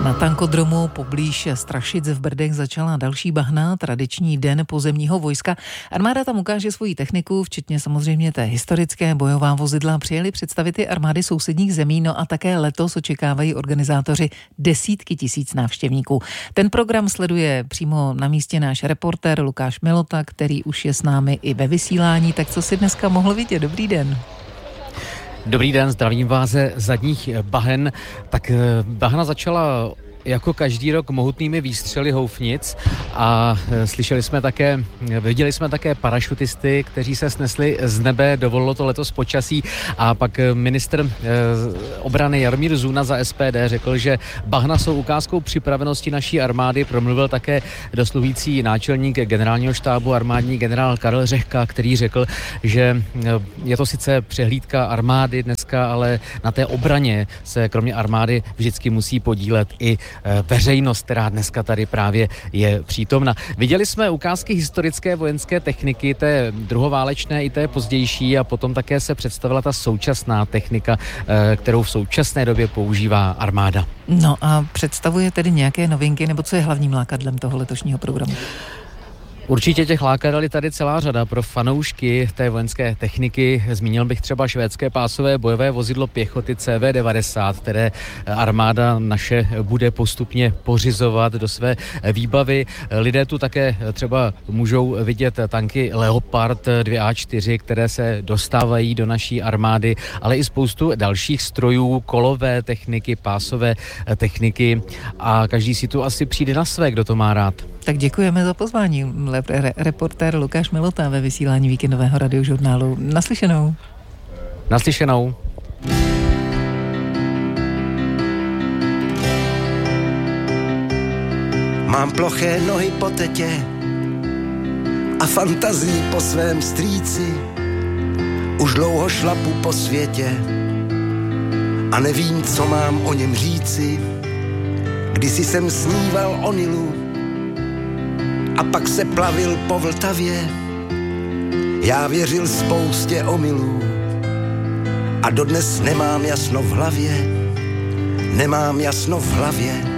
Na tankodromu poblíž Strašic v Brdech začala další bahna, tradiční den pozemního vojska. Armáda tam ukáže svoji techniku, včetně samozřejmě té historické bojová vozidla. Přijeli představity armády sousedních zemí, no a také letos očekávají organizátoři desítky tisíc návštěvníků. Ten program sleduje přímo na místě náš reportér Lukáš Milota, který už je s námi i ve vysílání. Tak co si dneska mohl vidět? Dobrý den. Dobrý den, zdravím vás ze zadních bahen. Tak bahna začala jako každý rok mohutnými výstřely houfnic a viděli jsme také parašutisty, kteří se snesli z nebe, dovolilo to letos počasí, a pak ministr obrany Jaromír Zuna za SPD řekl, že bahna jsou ukázkou připravenosti naší armády. Promluvil také dosluhující náčelník generálního štábu armádní generál Karel Řehka, který řekl, že je to sice přehlídka armády dneska, ale na té obraně se kromě armády vždycky musí podílet i veřejnost, která dneska tady právě je přítomna. Viděli jsme ukázky historické vojenské techniky, té druhoválečné i té pozdější, a potom také se představila ta současná technika, kterou v současné době používá armáda. No a představuje tedy nějaké novinky, nebo co je hlavním lákadlem toho letošního programu? Určitě těch lákadel je tady celá řada pro fanoušky té vojenské techniky. Zmínil bych třeba švédské pásové bojové vozidlo pěchoty CV90, které armáda naše bude postupně pořizovat do své výbavy. Lidé tu také třeba můžou vidět tanky Leopard 2A4, které se dostávají do naší armády, ale i spoustu dalších strojů, kolové techniky, pásové techniky, a každý si tu asi přijde na své, kdo to má rád. Tak děkujeme za pozvání. Reportér Lukáš Milota ve vysílání víkendového radiožurnálu. Naslyšenou. Naslyšenou. Mám ploché nohy po tetě a fantazii po svém strýci. Už dlouho šlapu po světě a nevím, co mám o něm říci. Kdysi jsem sníval o Nilu a pak se plavil po Vltavě. Já věřil spoustě omylů a dodnes nemám jasno v hlavě. Nemám jasno v hlavě.